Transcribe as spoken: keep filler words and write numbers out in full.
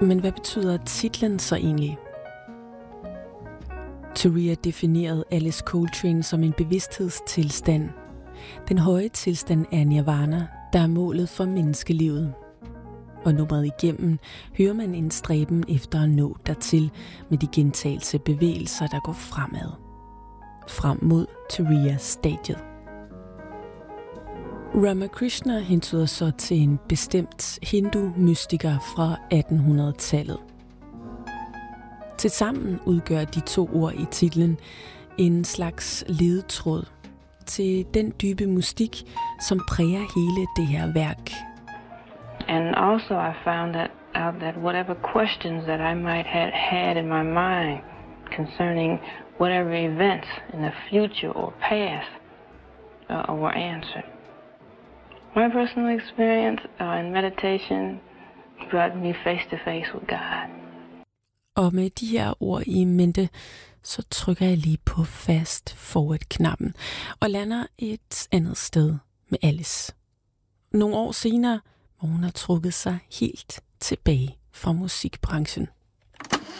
Men hvad betyder titlen så egentlig? Turiya definerede Alice Coltrane som en bevidsthedstilstand. Den høje tilstand er nirvana, der er målet for menneskelivet. Og nummeret igennem hører man en stræben efter at nå dertil med de gentagelse bevægelser, der går fremad. Frem mod Turiya-stadiet. Ramakrishna hentyder så til en bestemt hindu-mystiker fra attenhundredetallet. Tilsammen udgør de to ord i titlen en slags ledetråd til den dybe mystik, som præger hele det her værk. And also I found that out that whatever questions that I might have had in my mind concerning whatever events in the future or past uh, were answered. My personal experience uh, in meditation brought me face to face with God. Og med de her ord i mente, så trykker jeg lige på fast forward-knappen og lander et andet sted med Alice. Nogle år senere, hvor hun har trukket sig helt tilbage fra musikbranchen.